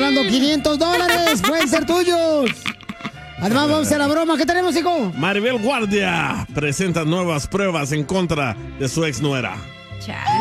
regalando $500. Pueden ser tuyos. Además, vamos a la broma. ¿Qué tenemos, hijo? Maribel Guardia presenta nuevas pruebas en contra de su ex nuera.